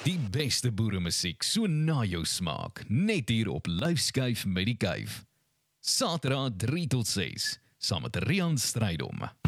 Die beste boeremusiek so na jou smaak, net hier op Lyfskyf met die Kuif. Saterdag 3 tot 6, saam met Rian Strydom.